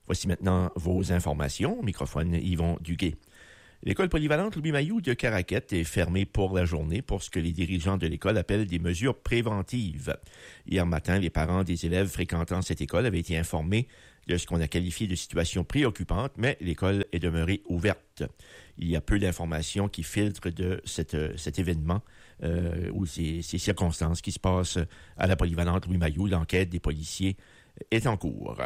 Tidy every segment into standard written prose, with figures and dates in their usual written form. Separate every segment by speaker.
Speaker 1: Voici maintenant vos informations. Au microphone, Yvon Duguay. L'école polyvalente Louis Mayou de Caraquette est fermée pour la journée pour ce que les dirigeants de l'école appellent des mesures préventives. Hier matin, les parents des élèves fréquentant cette école avaient été informés de ce qu'on a qualifié de situation préoccupante, mais l'école est demeurée ouverte. Il y a peu d'informations qui filtrent de cet événement ou ces circonstances qui se passent à la polyvalente Louis Mayou. L'enquête des policiers est en cours.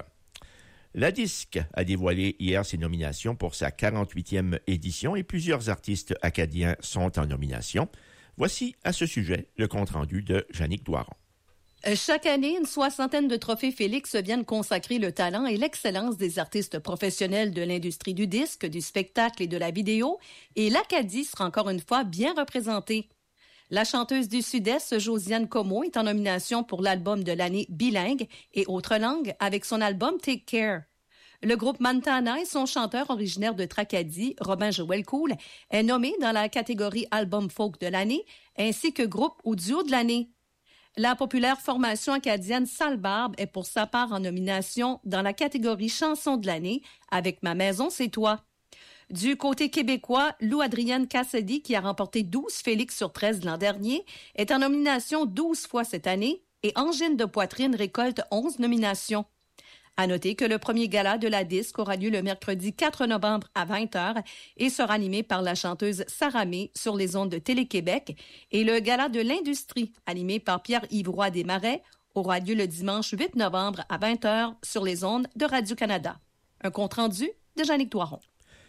Speaker 1: La Disque a dévoilé hier ses nominations pour sa 48e édition et plusieurs artistes acadiens sont en nomination. Voici à ce sujet le compte-rendu de Jannick Doiron.
Speaker 2: Chaque année, une soixantaine de trophées Félix viennent consacrer le talent et l'excellence des artistes professionnels de l'industrie du disque, du spectacle et de la vidéo, et l'Acadie sera encore une fois bien représentée. La chanteuse du Sud-Est, Josiane Como, est en nomination pour l'album de l'année bilingue et autres langues avec son album Take Care. Le groupe Montana et son chanteur originaire de Tracadie, Robin Joël Cool, est nommé dans la catégorie album folk de l'année ainsi que groupe ou duo de l'année. La populaire formation acadienne Salbarbe est pour sa part en nomination dans la catégorie chanson de l'année avec Ma maison, c'est toi. Du côté québécois, Lou-Adrienne Cassidy, qui a remporté 12 Félix sur 13 l'an dernier, est en nomination 12 fois cette année et Angine de poitrine récolte 11 nominations. À noter que le premier gala de la Disque aura lieu le mercredi 4 novembre à 20h et sera animé par la chanteuse Sarah May sur les ondes de Télé-Québec et le gala de l'Industrie, animé par Pierre-Yves Roy Desmarais, aura lieu le dimanche 8 novembre à 20h sur les ondes de Radio-Canada. Un compte-rendu de Jannick Doiron.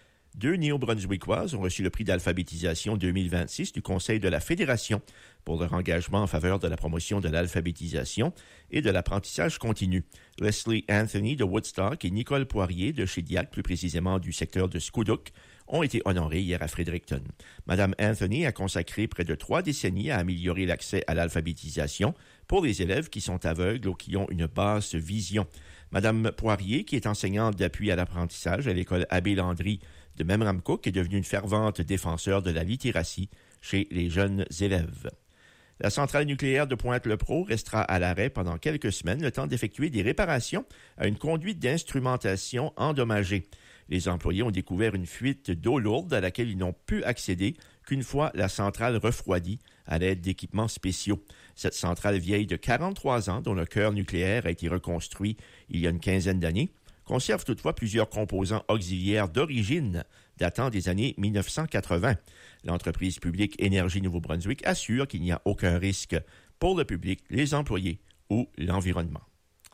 Speaker 1: 2 néo-brunswickoises ont reçu le prix d'alphabétisation 2026 du Conseil de la Fédération pour leur engagement en faveur de la promotion de l'alphabétisation et de l'apprentissage continu. Leslie Anthony de Woodstock et Nicole Poirier de Shediac, plus précisément du secteur de Scoudouc, ont été honorées hier à Fredericton. Madame Anthony a consacré près de 3 décennies à améliorer l'accès à l'alphabétisation pour les élèves qui sont aveugles ou qui ont une basse vision. Madame Poirier, qui est enseignante d'appui à l'apprentissage à l'école Abbé Landry de Memramcook, est devenue une fervente défenseur de la littératie chez les jeunes élèves. La centrale nucléaire de Pointe-le-Pro restera à l'arrêt pendant quelques semaines, le temps d'effectuer des réparations à une conduite d'instrumentation endommagée. Les employés ont découvert une fuite d'eau lourde à laquelle ils n'ont pu accéder qu'une fois la centrale refroidie à l'aide d'équipements spéciaux. Cette centrale vieille de 43 ans, dont le cœur nucléaire a été reconstruit il y a une quinzaine d'années, conserve toutefois plusieurs composants auxiliaires d'origine datant des années 1980. L'entreprise publique Énergie Nouveau-Brunswick assure qu'il n'y a aucun risque pour le public, les employés ou l'environnement.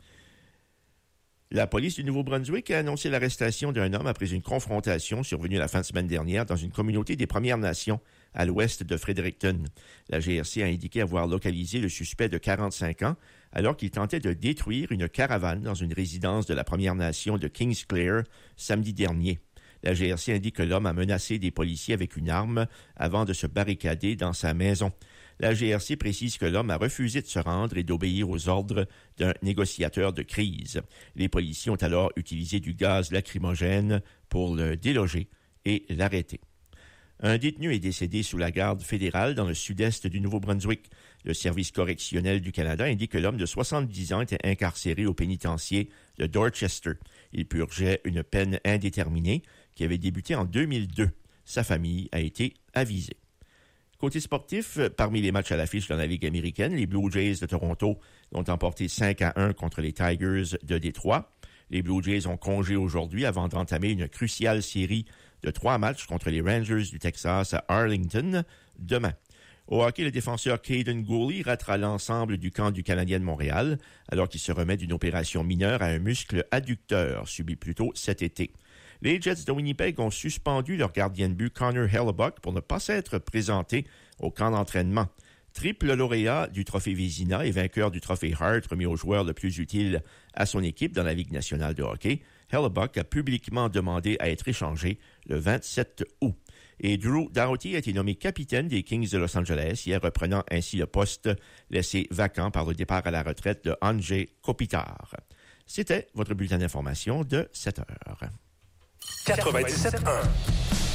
Speaker 1: La police du Nouveau-Brunswick a annoncé l'arrestation d'un homme après une confrontation survenue la fin de semaine dernière dans une communauté des Premières Nations à l'ouest de Fredericton. La GRC a indiqué avoir localisé le suspect de 45 ans alors qu'il tentait de détruire une caravane dans une résidence de la Première Nation de Kingsclear samedi dernier. La GRC indique que l'homme a menacé des policiers avec une arme avant de se barricader dans sa maison. La GRC précise que l'homme a refusé de se rendre et d'obéir aux ordres d'un négociateur de crise. Les policiers ont alors utilisé du gaz lacrymogène pour le déloger et l'arrêter. Un détenu est décédé sous la garde fédérale dans le sud-est du Nouveau-Brunswick. Le Service correctionnel du Canada indique que l'homme de 70 ans était incarcéré au pénitencier de Dorchester. Il purgeait une peine indéterminée qui avait débuté en 2002. Sa famille a été avisée. Côté sportif, parmi les matchs à l'affiche dans la Ligue américaine, les Blue Jays de Toronto ont emporté 5-1 contre les Tigers de Détroit. Les Blue Jays ont congé aujourd'hui avant d'entamer une cruciale série de 3 matchs contre les Rangers du Texas à Arlington demain. Au hockey, le défenseur Caden Gooley ratera l'ensemble du camp du Canadien de Montréal alors qu'il se remet d'une opération mineure à un muscle adducteur subi plus tôt cet été. Les Jets de Winnipeg ont suspendu leur gardien de but Connor Hellebuyck pour ne pas s'être présenté au camp d'entraînement. Triple lauréat du trophée Vézina et vainqueur du trophée Hart remis au joueur le plus utile à son équipe dans la Ligue nationale de hockey, Hellebuyck a publiquement demandé à être échangé le 27 août. Et Drew Doughty a été nommé capitaine des Kings de Los Angeles, hier reprenant ainsi le poste laissé vacant par le départ à la retraite de Andrzej Kopitar. C'était votre bulletin d'information de 7 heures.
Speaker 3: 97.1